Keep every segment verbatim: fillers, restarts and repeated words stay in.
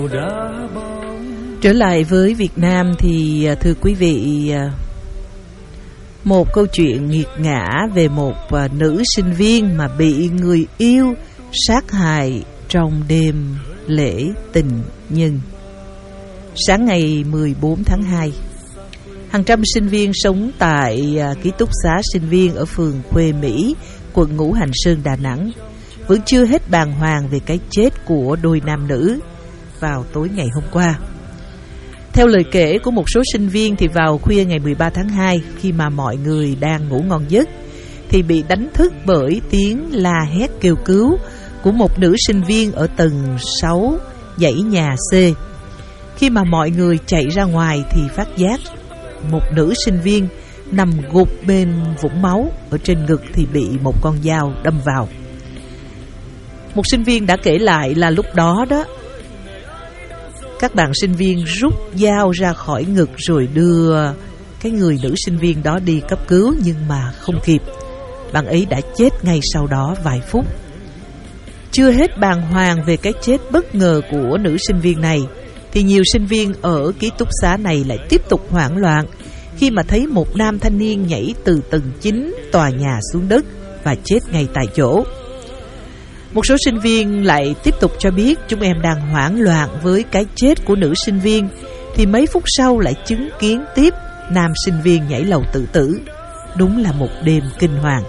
Trở lại với Việt Nam thì thưa quý vị, một câu chuyện nghiệt ngã về một nữ sinh viên mà bị người yêu sát hại trong đêm lễ tình nhân. Sáng ngày mười bốn tháng hai, hàng trăm sinh viên sống tại ký túc xá sinh viên ở phường Khuê Mỹ, quận Ngũ Hành Sơn, Đà Nẵng vẫn chưa hết bàng hoàng về cái chết của đôi nam nữ vào tối ngày hôm qua. Theo lời kể của một số sinh viên thì vào khuya ngày mười ba tháng hai, khi mà mọi người đang ngủ ngon giấc thì bị đánh thức bởi tiếng la hét kêu cứu của một nữ sinh viên ở tầng sáu dãy nhà C. Khi mà mọi người chạy ra ngoài thì phát giác một nữ sinh viên nằm gục bên vũng máu, ở trên ngực thì bị một con dao đâm vào. Một sinh viên đã kể lại là lúc đó đó, các bạn sinh viên rút dao ra khỏi ngực rồi đưa cái người nữ sinh viên đó đi cấp cứu, nhưng mà không kịp. Bạn ấy đã chết ngay sau đó vài phút. Chưa hết bàng hoàng về cái chết bất ngờ của nữ sinh viên này thì nhiều sinh viên ở ký túc xá này lại tiếp tục hoảng loạn khi mà thấy một nam thanh niên nhảy từ tầng chín tòa nhà xuống đất và chết ngay tại chỗ. Một số sinh viên lại tiếp tục cho biết chúng em đang hoảng loạn với cái chết của nữ sinh viên thì mấy phút sau lại chứng kiến tiếp nam sinh viên nhảy lầu tự tử. Đúng là một đêm kinh hoàng.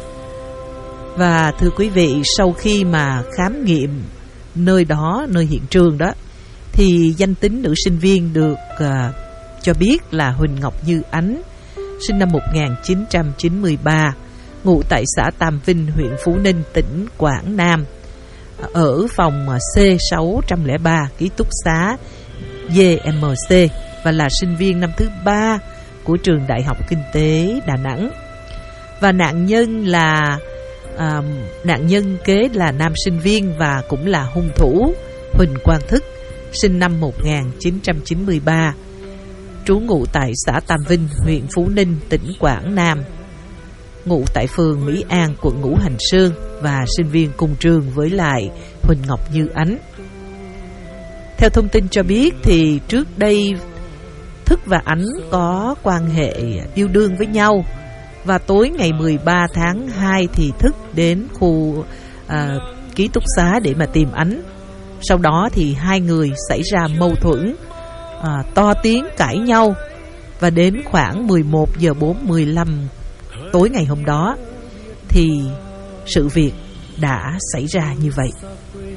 Và thưa quý vị, sau khi mà khám nghiệm nơi đó, nơi hiện trường đó, thì danh tính nữ sinh viên được uh, cho biết là Huỳnh Ngọc Như Ánh, sinh năm một nghìn chín trăm chín mươi ba, ngụ tại xã Tam Vinh, huyện Phú Ninh, tỉnh Quảng Nam, ở phòng C sáu không ba, ký túc xá giê em xê, và là sinh viên năm thứ ba của trường Đại học Kinh tế Đà Nẵng. Và nạn nhân là à, nạn nhân kế là nam sinh viên và cũng là hung thủ Huỳnh Quang Thức, sinh năm một nghìn chín trăm chín mươi ba, trú ngụ tại xã Tam Vinh, huyện Phú Ninh, tỉnh Quảng Nam, ngụ tại phường Mỹ An, quận Ngũ Hành Sơn, và sinh viên cùng trường với lại Huỳnh Ngọc Như Ánh. Theo thông tin cho biết thì trước đây Thức và Ánh có quan hệ yêu đương với nhau, và tối ngày mười ba tháng hai thì Thức đến khu à, ký túc xá để mà tìm Ánh. Sau đó thì hai người xảy ra mâu thuẫn, à, to tiếng cãi nhau, và đến khoảng mười một giờ bốn mươi lăm tối ngày hôm đó thì sự việc đã xảy ra như vậy.